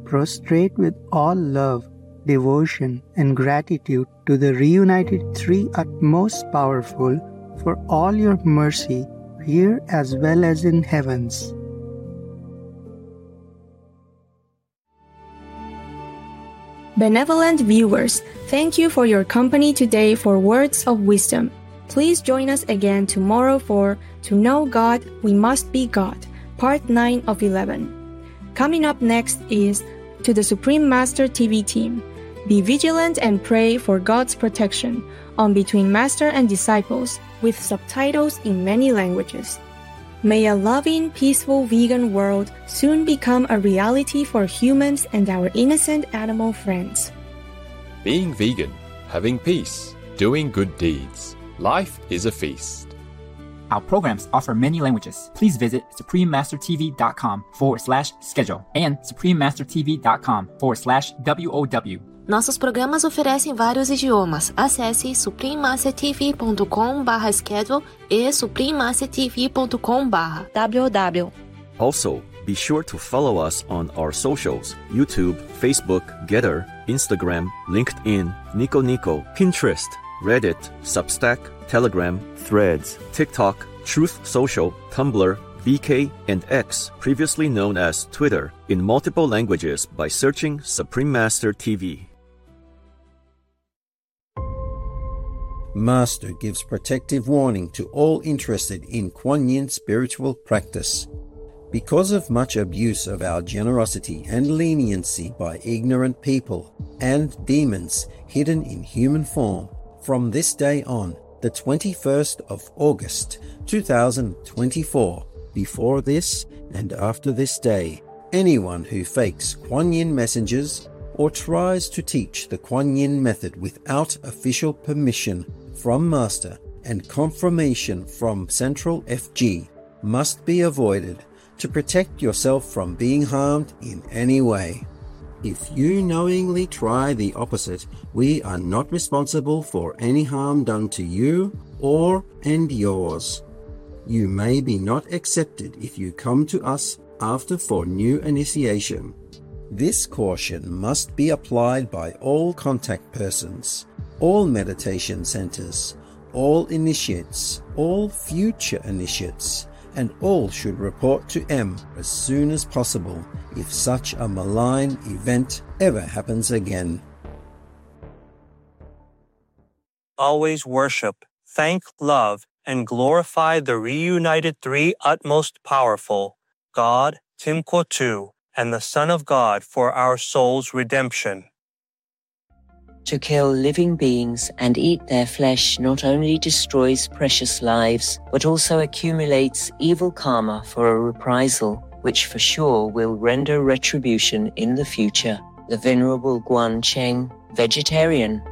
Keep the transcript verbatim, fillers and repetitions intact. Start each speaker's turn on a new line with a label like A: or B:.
A: prostrate with all love, devotion, and gratitude to the reunited Three Utmost Powerful for all your mercy, here as well as in heavens.
B: Benevolent viewers, thank you for your company today for Words of Wisdom. Please join us again tomorrow for To Know God, We Must Be God, Part nine of eleven. Coming up next is To the Supreme Master T V Team. Be vigilant and pray for God's protection on Between Master and Disciples with subtitles in many languages. May a loving, peaceful vegan world soon become a reality for humans and our innocent animal friends.
C: Being vegan, having peace, doing good deeds. Life is a feast.
D: Our programs offer many languages. Please visit suprememastertv.com forward slash schedule and suprememastertv.com forward slash WOW.
E: Nossos programas oferecem vários idiomas. Acesse suprememastertv.com barra schedule e suprememastertv.com barra WOW.
F: Also, be sure to follow us on our socials: YouTube, Facebook, Getter, Instagram, LinkedIn, Nico Nico, Pinterest, Reddit, Substack, Telegram, Threads, TikTok, Truth Social, Tumblr, V K, and X, previously known as Twitter, in multiple languages by searching Supreme Master T V.
G: Master gives protective warning to all interested in Kuan Yin spiritual practice. Because of much abuse of our generosity and leniency by ignorant people and demons hidden in human form, from this day on, the twenty-first of August, two thousand twenty-four, before this and after this day, anyone who fakes Kuan Yin messengers or tries to teach the Kuan Yin method without official permission from Master and confirmation from Central F G must be avoided to protect yourself from being harmed in any way. If you knowingly try the opposite, we are not responsible for any harm done to you or and yours. You may be not accepted if you come to us after for new initiation. This caution must be applied by all contact persons, all meditation centers, all initiates, all future initiates, and all should report to M as soon as possible if such a malign event ever happens again.
H: Always worship, thank, love, and glorify the reunited Three Utmost Powerful, God, Timkotu, and the Son of God for our soul's redemption.
I: To kill living beings and eat their flesh not only destroys precious lives, but also accumulates evil karma for a reprisal, which for sure will render retribution in the future. The Venerable Guan Cheng, vegetarian.